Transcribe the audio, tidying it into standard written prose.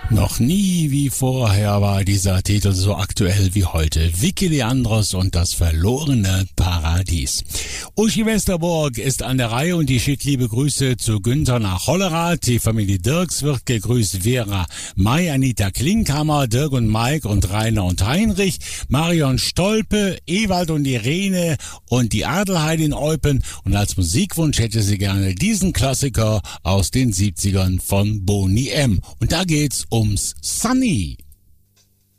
Noch nie wie vorher war dieser Titel so aktuell wie heute. Vicky Leandros und das verlorene Paradies. Uschi Westerburg ist an der Reihe und die schickt liebe Grüße zu Günther nach Hollerath. Die Familie Dirks wird gegrüßt. Vera May, Anita Klinkhammer, Dirk und Mike und Rainer und Heinrich, Marion Stolpe, Ewald und Irene und die Adelheid in Eupen. Und als Musikwunsch hätte sie gerne diesen Klassiker aus den 70ern von Boney M. Und da geht's ums Sunny.